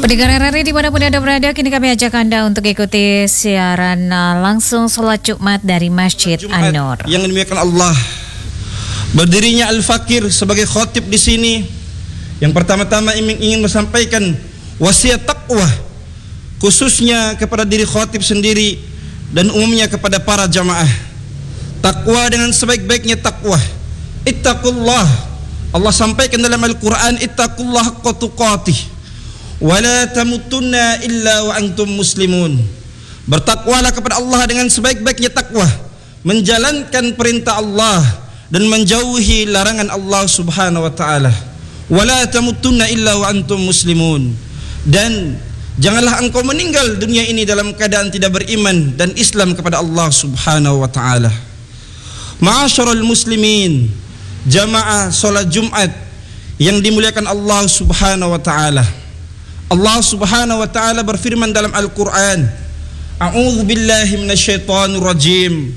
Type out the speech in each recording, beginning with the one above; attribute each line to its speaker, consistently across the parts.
Speaker 1: Pendengar RRI dimanapun Anda berada, kini kami ajak Anda untuk ikuti siaran langsung sholat Jumat dari Masjid An-Nur.
Speaker 2: Yang dimuliakan Allah, berdirinya Al-Fakir sebagai khotib di sini, yang pertama-tama ingin menyampaikan wasiat takwa, khususnya kepada diri khotib sendiri dan umumnya kepada para jamaah. Takwa dengan sebaik-baiknya takwa. Ittaqullah. Allah sampaikan dalam Al-Quran, ittaqullah haqqa tuqatih wala tamutunna illa wa antum muslimun. Bertakwalah kepada Allah dengan sebaik-baiknya takwa, menjalankan perintah Allah dan menjauhi larangan Allah Subhanahu wa taala. Wala tamutunna illa wa antum muslimun. Dan janganlah engkau meninggal dunia ini dalam keadaan tidak beriman dan Islam kepada Allah Subhanahu wa taala. Ma'asyiral muslimin, jamaah salat Jumat yang dimuliakan Allah Subhanahu wa taala. Allah Subhanahu wa taala berfirman dalam Al-Qur'an, A'udzu billahi minasyaitonir rajim.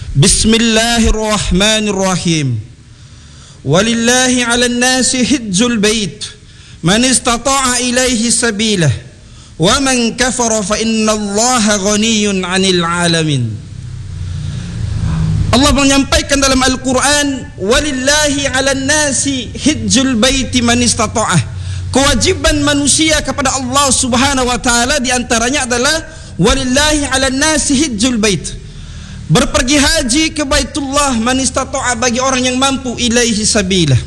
Speaker 2: Bismillahirrahmanirrahim. Walillahi 'alan nasi hajjul bait man istata'a ilaihi sabila wa man kafara fa innallaha ghaniyyun 'anil 'alamin. Allah menyampaikan dalam Al-Qur'an, walillahi 'alan nasi hajjul bait man istata'a. Kewajiban manusia kepada Allah Subhanahu wa taala di antaranya adalah walillahi 'alan nasi hajjul bait. Berpergi haji ke Baitullah man istata'a, bagi orang yang mampu, ilaihi sabila.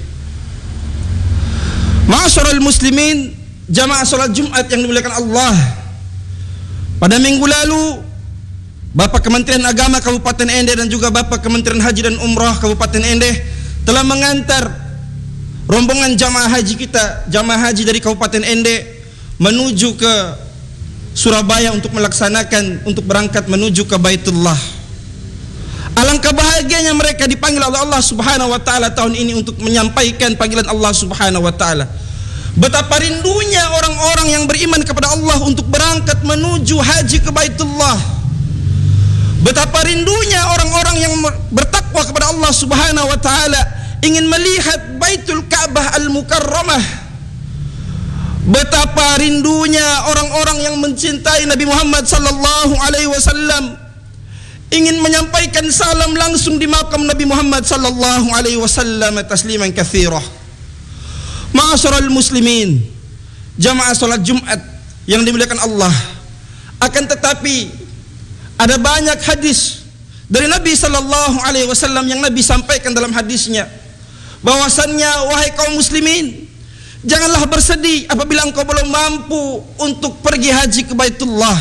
Speaker 2: Ma'asyiral muslimin, jamaah salat Jumat yang dimuliakan Allah. Pada minggu lalu Bapak Kementerian Agama Kabupaten Ende dan juga Bapak Kementerian Haji dan Umrah Kabupaten Ende telah mengantar rombongan jamaah haji kita, jamaah haji dari Kabupaten Ende menuju ke Surabaya untuk berangkat menuju ke Baitullah. Alangkah bahagianya mereka dipanggil oleh Allah Subhanahu wa taala tahun ini untuk menyampaikan panggilan Allah Subhanahu wa taala. Betapa rindunya orang-orang yang beriman kepada Allah untuk berangkat menuju haji ke Baitullah. Betapa rindunya orang-orang yang bertakwa kepada Allah Subhanahu wa taala ingin melihat Baitul Ka'bah Al-Mukarramah. Betapa rindunya orang-orang yang mencintai Nabi Muhammad sallallahu alaihi wasallam ingin menyampaikan salam langsung di makam Nabi Muhammad sallallahu alaihi wasallam tasliman katsira. Ma'asyiral muslimin, jamaah salat Jumat yang dimuliakan Allah. Akan tetapi ada banyak hadis dari Nabi sallallahu alaihi wasallam yang Nabi sampaikan dalam hadisnya bahwasannya, wahai kaum muslimin, janganlah bersedih apabila engkau belum mampu untuk pergi haji ke Baitullah.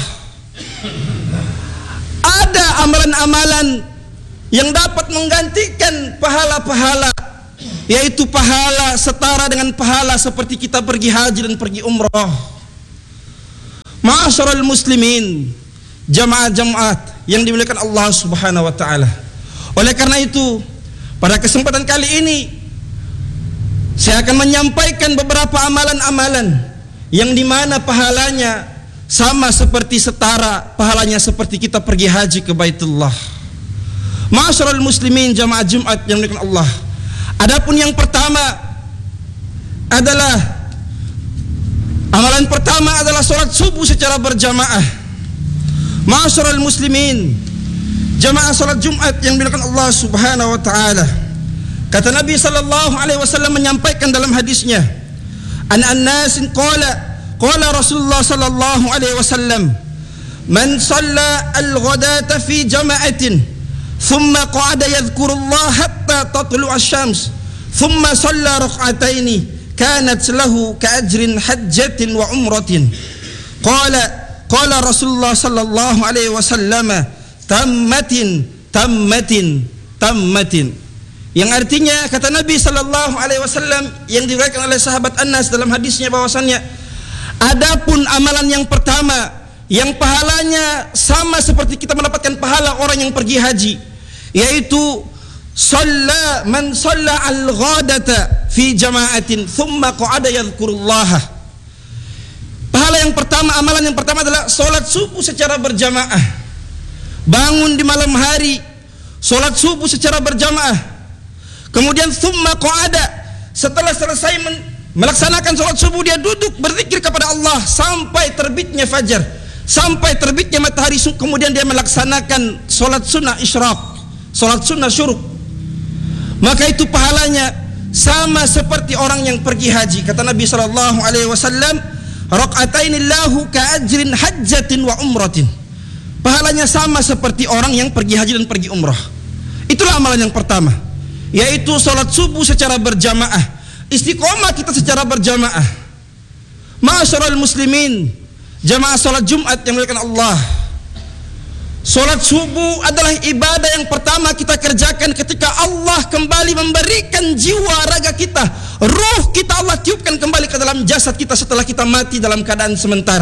Speaker 2: Ada amalan-amalan yang dapat menggantikan pahala-pahala, yaitu pahala setara dengan pahala seperti kita pergi haji dan pergi umrah. Ma'asyiral muslimin, jamaah-jamaah yang dimuliakan Allah Subhanahu wa taala. Oleh karena itu, pada kesempatan kali ini saya akan menyampaikan beberapa amalan-amalan yang dimana pahalanya sama seperti setara pahalanya seperti kita pergi haji ke Baitullah. Ma'asyiral muslimin, jamaah Jumat yang dimuliakan Allah. Adapun yang pertama adalah amalan pertama adalah salat subuh secara berjamaah. Ma'asyiral muslimin, jamaah salat Jumat yang dimuliakan Allah Subhanahu wa taala. Kata Nabi sallallahu alaihi wasallam menyampaikan dalam hadisnya, an annasin qala Rasulullah sallallahu alaihi wasallam, man shalla al-ghadata fi jama'atin thumma qa'ada yadhkurullah hatta tatlu'a asy-syams thumma shalla rak'ataini kanat lahu ka'ajrin hajjatin wa umratin. Qala Rasulullah sallallahu alaihi wasallam, tammatin. Yang artinya, kata Nabi sallallahu alaihi wasallam yang diriwayatkan oleh sahabat Anas dalam hadisnya bahwasannya, adapun amalan yang pertama yang pahalanya sama seperti kita mendapatkan pahala orang yang pergi haji, yaitu man shalla al-ghadata fi jama'atin thumma qa'ada yadhkurullah. Pahala yang pertama, amalan yang pertama adalah salat subuh secara berjamaah. Bangun di malam hari, salat subuh secara berjamaah. Kemudian thumma qa'ada, setelah selesai melaksanakan salat subuh dia duduk berzikir kepada Allah Allah sampai terbitnya fajar, sampai terbitnya matahari, kemudian dia melaksanakan solat sunnah isyraq, solat sunnah syuruk, maka itu pahalanya sama seperti orang yang pergi haji. Kata Nabi SAW, raq'atainillahu ka'ajrin hajjatin wa umratin. Pahalanya sama seperti orang yang pergi haji dan pergi umrah. Itulah amalan yang pertama, yaitu solat subuh secara berjamaah. Istiqomah kita secara berjamaah. Ma'asyiral muslimin, jamaah solat Jumat yang dimuliakan Allah. Solat subuh adalah ibadah yang pertama kita kerjakan ketika Allah kembali memberikan jiwa raga kita, ruh kita Allah tiupkan kembali ke dalam jasad kita setelah kita mati dalam keadaan sementara.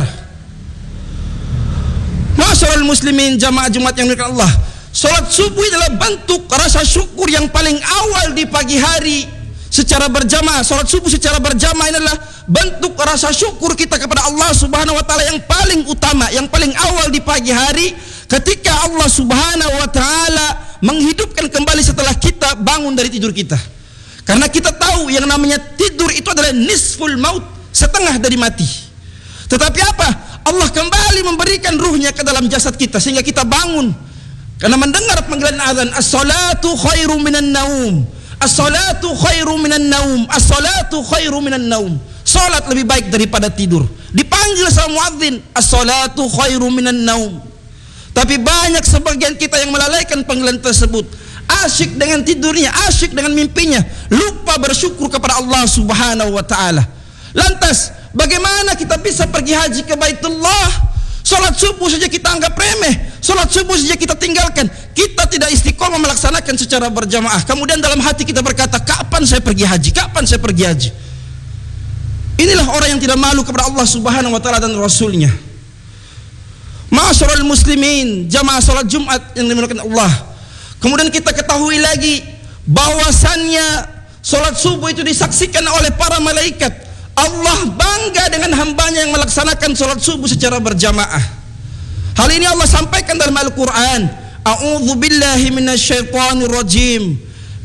Speaker 2: Ma'asyiral muslimin, jamaah Jumat yang dimuliakan Allah, solat subuh adalah bentuk rasa syukur yang paling awal di pagi hari secara berjamaah. Solat subuh secara berjamaah adalah bentuk rasa syukur kita kepada Allah Subhanahu wa taala yang paling utama, yang paling awal di pagi hari, ketika Allah Subhanahu wa taala menghidupkan kembali setelah kita bangun dari tidur kita. Karena kita tahu yang namanya tidur itu adalah nisful maut, setengah dari mati. Tetapi apa? Allah kembali memberikan ruhnya ke dalam jasad kita sehingga kita bangun karena mendengar panggilan azan, as-salatu khairum minan naum, as-salatu khairum minan naum, as-salatu khairum minan naum. Salat lebih baik daripada tidur. Dipanggil sama muadzin, as-salatu khairum minan naum. Tapi banyak sebagian kita yang melalaikan panggilan tersebut, asyik dengan tidurnya, asyik dengan mimpinya, lupa bersyukur kepada Allah Subhanahu wa taala. Lantas, bagaimana kita bisa pergi haji ke Baitullah? Salat subuh saja kita anggap remeh, salat subuh saja kita tinggalkan. Kita tidak istiqomah melaksanakan secara berjamaah. Kemudian dalam hati kita berkata, kapan saya pergi haji? Kapan saya pergi haji? Inilah orang yang tidak malu kepada Allah Subhanahu wa taala dan Rasulnya. Ma'asyiral muslimin, jamaah salat Jumat yang dimuliakan Allah. Kemudian kita ketahui lagi bahwasannya salat subuh itu disaksikan oleh para malaikat. Allah bangga dengan hambanya yang melaksanakan salat subuh secara berjamaah. Hal ini Allah sampaikan dalam Al-Quran. A'udzu billahi minasyaitonir rajim.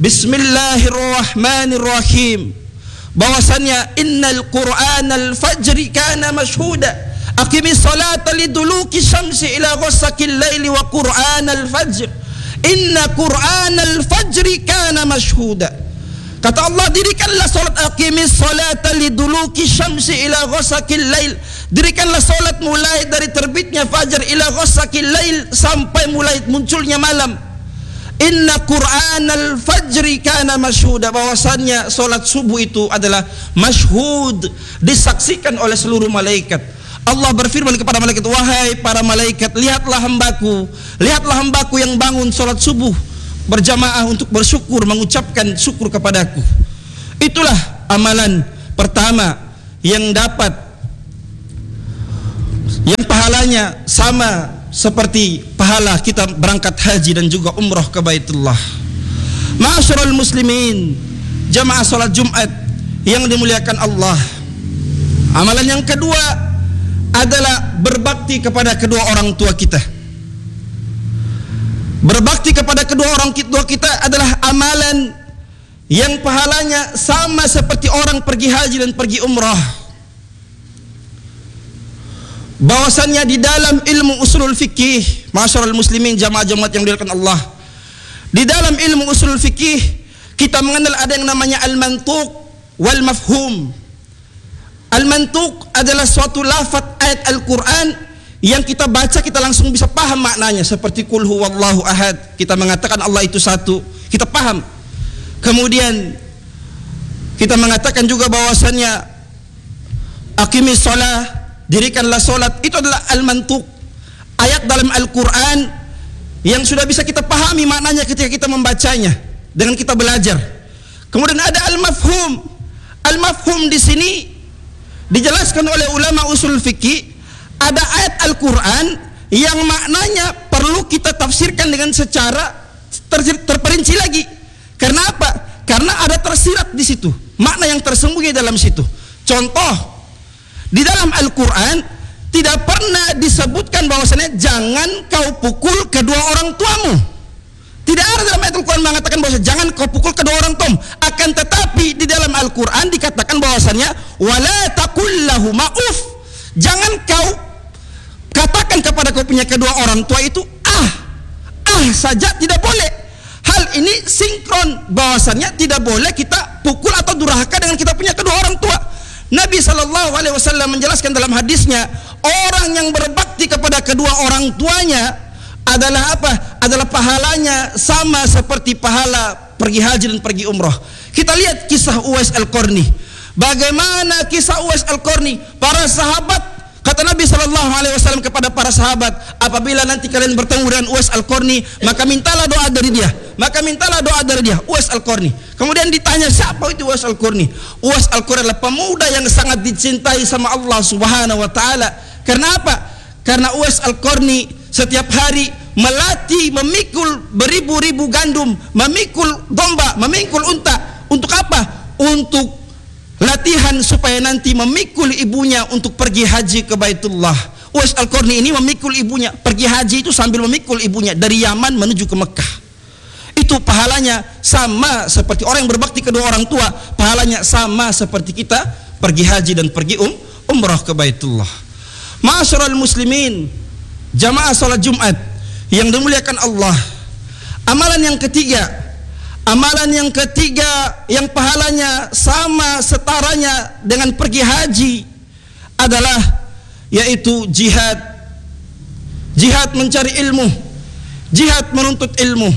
Speaker 2: Bismillahirrahmanirrahim. Bahwasannya innal Qur'anal fajri kana mashhuda. Aqimis salata liduluki syamsi ila ghasaqil laili wa Qur'anal fajr. Inna Qur'anal fajri kana mashhuda. Kata Allah, dirikanlah salat, aqimis salata liduluki syamsi ila ghasaqil lail. Dirikanlah salat mulai dari terbitnya fajar ila ghasaqil lail, sampai mulai munculnya malam. Inna Qur'anal fajri kana mashhuda. Bahwasannya salat subuh itu adalah masyhud, disaksikan oleh seluruh malaikat. Allah berfirman kepada malaikat, wahai para malaikat, lihatlah hambaku yang bangun salat subuh berjamaah untuk bersyukur, mengucapkan syukur kepadaku. Itulah amalan pertama yang dapat, yang pahalanya sama seperti pahala kita berangkat haji dan juga umrah ke Baitullah. Ma'asyiral muslimin, jamaah salat Jumat yang dimuliakan Allah. Amalan yang kedua adalah berbakti kepada kedua orang tua kita. Berbakti kepada kedua orang tua kita adalah amalan yang pahalanya sama seperti orang pergi haji dan pergi umrah. Bahwasannya di dalam ilmu usulul fikih, ma'asyiral muslimin, jamaah Jumat yang dimuliakan Allah, di dalam ilmu usulul fikih kita mengenal ada yang namanya al-mantuq wal mafhum. Al-mantuq adalah suatu lafaz ayat Al-Quran yang kita baca kita langsung bisa paham maknanya, seperti qul huwallahu ahad, kita mengatakan Allah itu satu, kita paham. Kemudian kita mengatakan juga bahwasannya aqimis shalah, dirikanlah salat, itu adalah al-mantuq, ayat dalam Al-Quran yang sudah bisa kita pahami maknanya ketika kita membacanya dengan kita belajar. Kemudian ada al-mafhum. Al-mafhum di sini dijelaskan oleh ulama usul fikih, ada ayat Al-Quran yang maknanya perlu kita tafsirkan dengan secara terperinci lagi. Karena apa? Karena ada tersirat di situ, makna yang tersembunyi dalam situ. Contoh, di dalam Al-Quran tidak pernah disebutkan bahwasanya jangan kau pukul kedua orang tuamu. Tidak ada dalam ayat Al-Quran mengatakan bahwa jangan kau pukul kedua orang tuamu. Akan tetapi di dalam Al-Quran dikatakan bahwasannya wala taqul lahuma uff. Jangan kau katakan kepada kau punya kedua orang tua itu saja, tidak boleh. Hal ini sinkron, bahwasannya tidak boleh kita pukul atau durhaka dengan kita punya kedua orang tua. Nabi SAW menjelaskan dalam hadisnya, orang yang berbakti kepada kedua orang tuanya adalah apa? Adalah pahalanya sama seperti pahala pergi haji dan pergi umrah. Kita lihat kisah Uwais Al-Qarni. Bagaimana kisah Uwais Al-Qarni? Para sahabat, kata Nabi SAW kepada para sahabat, apabila nanti kalian bertemu dengan Uwais Al-Qarni, maka mintalah doa dari dia. Uwais Al-Qarni. Kemudian ditanya, siapa itu Uwais Al-Qarni? Uwais Al-Qarni adalah pemuda yang sangat dicintai sama Allah Subhanahu wa taala. Karena apa? Karena Uwais Al-Qarni setiap hari melatih, memikul beribu-ribu gandum, memikul domba, memikul unta. Untuk apa? Untuk latihan supaya nanti memikul ibunya untuk pergi haji ke Baitullah. Uwais Al-Qarni ini memikul ibunya, pergi haji itu sambil memikul ibunya dari Yaman menuju ke Mekah. Itu pahalanya sama seperti orang yang berbakti kedua orang tua, pahalanya sama seperti kita pergi haji dan pergi umrah ke Baitullah. Ma'asyiral muslimin, jamaah salat Jumat yang dimuliakan Allah. Amalan yang ketiga yang pahalanya sama setaranya dengan pergi haji adalah yaitu jihad. Jihad mencari ilmu, jihad menuntut ilmu.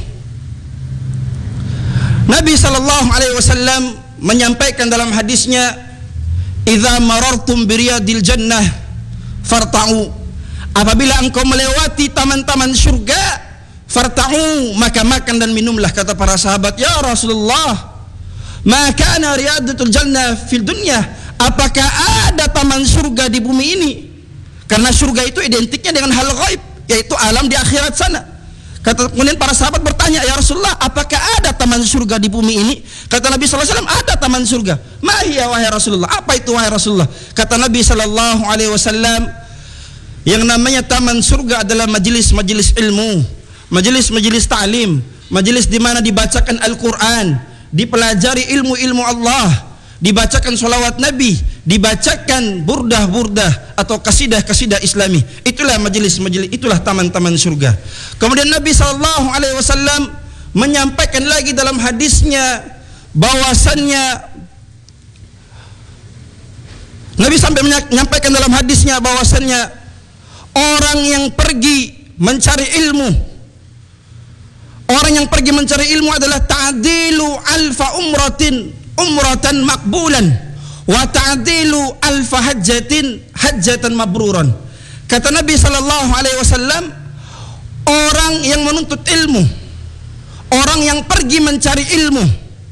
Speaker 2: Nabi SAW menyampaikan dalam hadisnya, "Idza marartum biriyadil jannah farta'u." Apabila engkau melewati taman-taman surga, farta'u, maka makan dan minumlah. Kata para sahabat, ya Rasulullah, ma kana riyadatul jannah fil dunya, apakah ada taman surga di bumi ini? Karena surga itu identiknya dengan hal gaib, yaitu alam di akhirat sana. Kemudian para sahabat bertanya, ya Rasulullah, apakah ada taman surga di bumi ini? Kata Nabi SAW, ada taman surga. Ma hiya wahai Rasulullah, apa itu wahai Rasulullah? Kata Nabi SAW, yang namanya taman surga adalah majelis-majelis ilmu, majelis-majelis ta'lim, majelis di mana dibacakan Al-Quran, dipelajari ilmu-ilmu Allah, dibacakan sholawat Nabi, dibacakan burdah-burdah atau kasidah-kasidah Islami. Itulah majelis-majelis, itulah taman-taman surga. Kemudian Nabi SAW menyampaikan lagi dalam hadisnya bahwasannya, Nabi sampai menyampaikan dalam hadisnya bahwasannya orang yang pergi mencari ilmu, orang yang pergi mencari ilmu adalah ta'dilu alfa umratan makbulan wa ta'dilu alfa hajjatan mabruran. Kata Nabi SAW, orang yang menuntut ilmu, orang yang pergi mencari ilmu,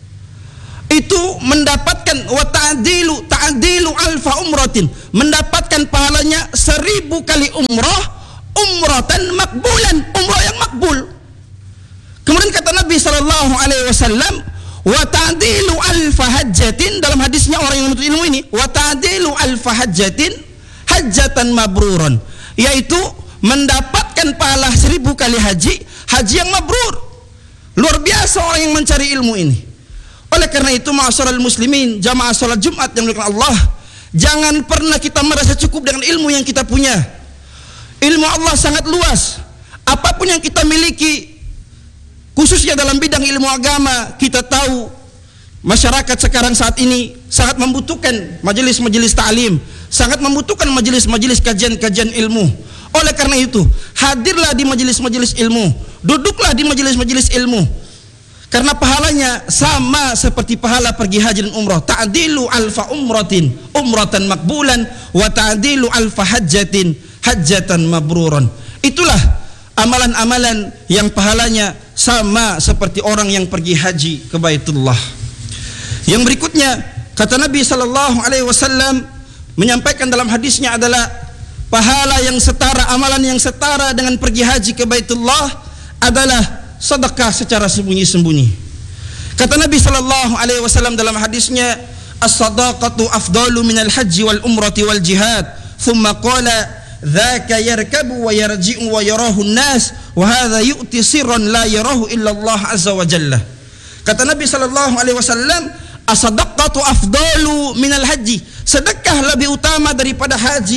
Speaker 2: itu mendapatkan wa ta'dilu alfa umratin, mendapatkan pahalanya 1000 kali umratan makbulan, umrah yang makbul. Kemudian kata Nabi SAW, wa ta'dilu alfa hajjatin, dalam hadisnya orang yang menuntut ilmu ini, wa ta'dilu alfa hajjatan mabruran, yaitu mendapatkan pahala 1000 kali haji yang mabrur. Luar biasa orang yang mencari ilmu ini. Oleh karena itu, ma'asyiral muslimin, jamaah salat Jumat yang dimuliakan Allah, jangan pernah kita merasa cukup dengan ilmu yang kita punya. Ilmu Allah sangat luas. Apapun yang kita miliki, khususnya dalam bidang ilmu agama, kita tahu masyarakat sekarang saat ini sangat membutuhkan majelis-majelis ta'lim, sangat membutuhkan majelis-majelis kajian-kajian ilmu. Oleh karena itu, hadirlah di majelis-majelis ilmu, duduklah di majelis-majelis ilmu, karena pahalanya sama seperti pahala pergi haji dan umrah. Ta'dilu alfa umratan makbulan wa ta'dilu alfa hajjatan mabruran. Itulah amalan-amalan yang pahalanya sama seperti orang yang pergi haji ke Baitullah. Yang berikutnya, kata Nabi SAW menyampaikan dalam hadisnya adalah pahala yang setara, amalan yang setara dengan pergi haji ke Baitullah adalah sedekah secara sembunyi-sembunyi. Kata Nabi SAW dalam hadisnya, as-sadaqatu afdalu minal haji wal umrati wal jihad. Thumma qala, dzaka yarkabu wa yarji'u wa yarahu an-nas wa hadha yu'ti sirran la yarahu illa Allah azza wa jalla. Kata Nabi SAW, as-sadaqatu afdalu minal haji, sedekah lebih utama daripada haji.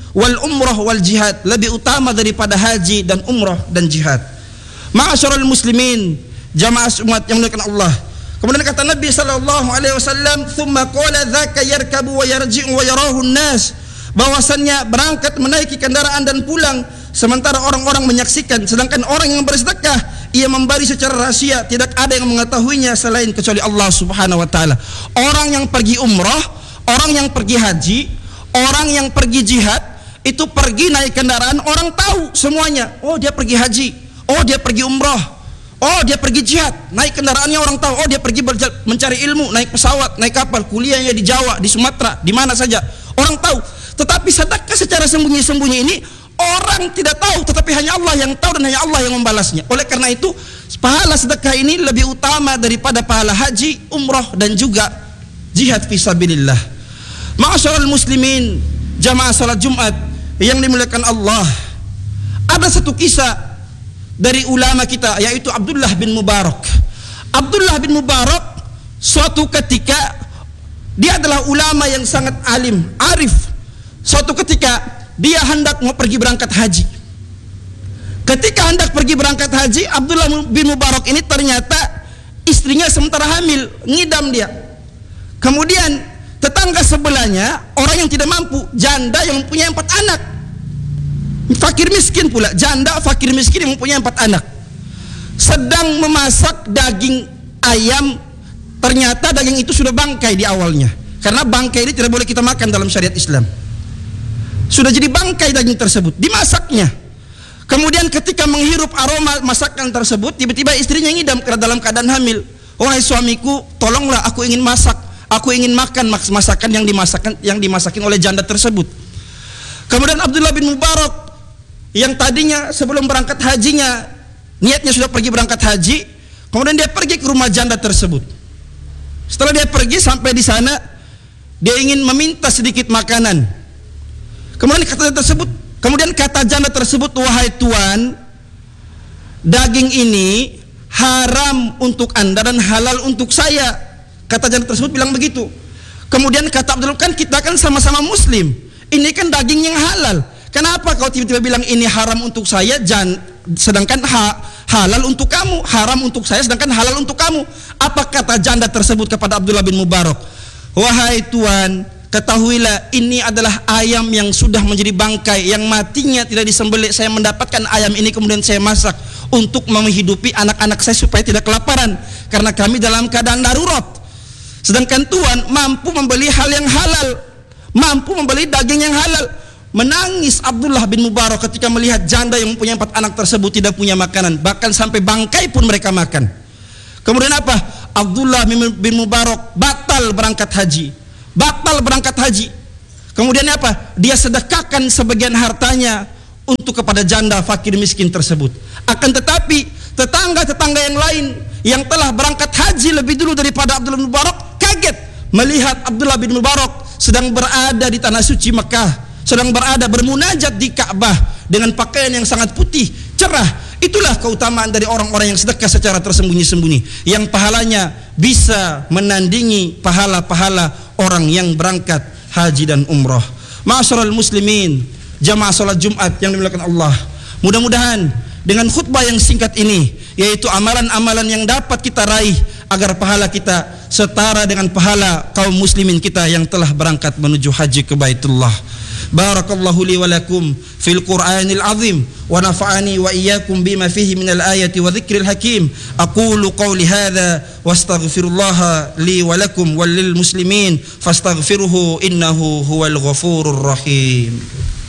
Speaker 2: wal umrah wal jihad, lebih utama daripada haji dan umrah dan jihad. Ma'asyiral muslimin, jamaah umat yang dimuliakan Allah. Kemudian kata Nabi sallallahu alaihi wasallam, "Tsumma qala dzaka yarkabu wa yarji'u wa yarahu an-nas." Bahwasannya berangkat menaiki kendaraan dan pulang sementara orang-orang menyaksikan, sedangkan orang yang bersedekah ia memberi secara rahasia, tidak ada yang mengetahuinya selain kecuali Allah Subhanahu wa taala. Orang yang pergi umrah, orang yang pergi haji, orang yang pergi jihad, itu pergi naik kendaraan, orang tahu semuanya. Oh, dia pergi haji, oh dia pergi umrah, oh dia pergi jihad. Naik kendaraannya orang tahu. Oh dia pergi mencari ilmu, naik pesawat, naik kapal, kuliahnya di Jawa, di Sumatera, di mana saja, orang tahu. Tetapi sedekah secara sembunyi-sembunyi ini orang tidak tahu, tetapi hanya Allah yang tahu dan hanya Allah yang membalasnya. Oleh karena itu pahala sedekah ini lebih utama daripada pahala haji, umrah dan juga jihad fisabilillah. Ma'asyiral muslimin, jamaah salat Jumat yang dimuliakan Allah, ada satu kisah dari ulama kita, yaitu Abdullah bin Mubarak. Abdullah bin Mubarak suatu ketika, dia adalah ulama yang sangat alim, arif. Suatu ketika dia hendak mau pergi berangkat haji. Ketika hendak pergi berangkat haji, Abdullah bin Mubarak ini ternyata istrinya sementara hamil, ngidam dia. Kemudian tetangga sebelahnya, orang yang tidak mampu, janda yang mempunyai 4 anak, fakir miskin pula, janda fakir miskin yang mempunyai 4 anak, sedang memasak daging ayam. Ternyata daging itu sudah bangkai di awalnya, karena bangkai ini tidak boleh kita makan dalam syariat Islam. Sudah jadi bangkai daging tersebut, dimasaknya. Kemudian ketika menghirup aroma masakan tersebut, tiba-tiba istrinya ngidam karena dalam keadaan hamil. "Wahai suamiku, tolonglah, aku ingin masak, aku ingin makan masakan yang dimasakin oleh janda tersebut." Kemudian Abdullah bin Mubarak yang tadinya sebelum berangkat hajinya niatnya sudah pergi berangkat haji, kemudian dia pergi ke rumah janda tersebut. Setelah dia pergi sampai di sana, dia ingin meminta sedikit makanan. Kemudian kata janda tersebut, "Wahai tuan, daging ini haram untuk anda dan halal untuk saya." Kata janda tersebut bilang begitu. Kemudian kata Abdullah, "Kan kita kan sama-sama muslim, ini kan daging yang halal. Kenapa kau tiba-tiba bilang ini haram untuk saya, sedangkan halal untuk kamu? Haram untuk saya sedangkan halal untuk kamu." Apa kata janda tersebut kepada Abdullah bin Mubarak? "Wahai tuan, ketahuilah ini adalah ayam yang sudah menjadi bangkai, yang matinya tidak disembelih. Saya mendapatkan ayam ini kemudian saya masak untuk menghidupi anak-anak saya supaya tidak kelaparan, karena kami dalam keadaan darurat. Sedangkan tuan mampu membeli hal yang halal, mampu membeli daging yang halal." Menangis Abdullah bin Mubarak ketika melihat janda yang mempunyai 4 anak tersebut tidak punya makanan, bahkan sampai bangkai pun mereka makan. Kemudian apa? Abdullah bin Mubarak batal berangkat haji. Kemudian apa? Dia sedekahkan sebagian hartanya untuk kepada janda fakir miskin tersebut. Akan tetapi tetangga-tetangga yang lain yang telah berangkat haji lebih dulu daripada Abdullah bin Mubarak kaget melihat Abdullah bin Mubarak sedang berada di tanah suci Mekah, sedang berada bermunajat di Ka'bah dengan pakaian yang sangat putih, cerah. Itulah keutamaan dari orang-orang yang sedekah secara tersembunyi-sembunyi, yang pahalanya bisa menandingi pahala-pahala orang yang berangkat haji dan umrah. Ma'asyiral muslimin, jamaah salat Jumat yang dimuliakan Allah, mudah-mudahan dengan khutbah yang singkat ini, yaitu amalan-amalan yang dapat kita raih agar pahala kita setara dengan pahala kaum muslimin kita yang telah berangkat menuju haji ke Baitullah. Barakallahu li wa lakum fil Qur'anil azim wa nafa'ani wa iyyakum bima fihi minal ayati wa dzikril hakim. Aqulu qawli hadza wastaghfirullaha li wa lakum wal lil muslimin fastaghfiruhu innahu huwal ghafurur rahim.